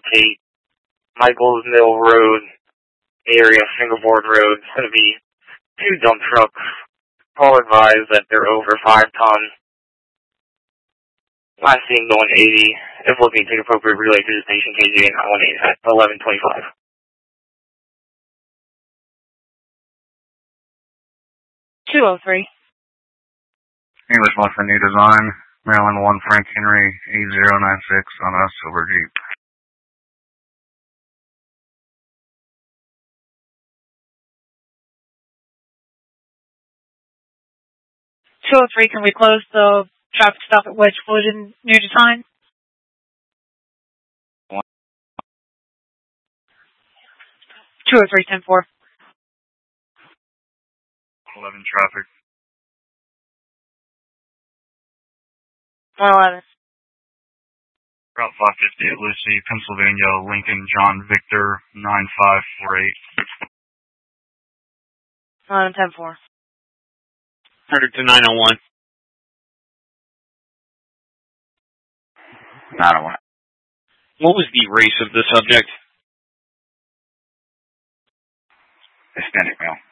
locate Michaels Mill Road area, Fingerboard Road. It's going to be 2 dump trucks. All advised that they're over 5 tons. Last seen going 80. If looking, take appropriate relay to the station KGA 918 at 1125. English 1 for New Design, Maryland 1 Frank Henry 8096 on a silver Jeep. 203, can we close the traffic stop at Wedgewood in New Design? 203, 10-4. 11 traffic. 111. Route 550 at Lucy, Pennsylvania, Lincoln, John Victor 9548. 11-10-4. 100 to 901. 901. What was the race of the subject? Hispanic male.